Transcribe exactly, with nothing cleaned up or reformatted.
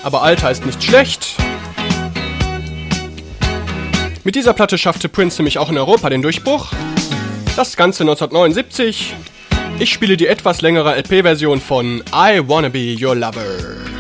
aber Alter ist nicht schlecht. Mit dieser Platte schaffte Prince nämlich auch in Europa den Durchbruch. Das Ganze neunzehnhundertneunundsiebzig. Ich spiele die etwas längere L P-Version von I Wanna Be Your Lover.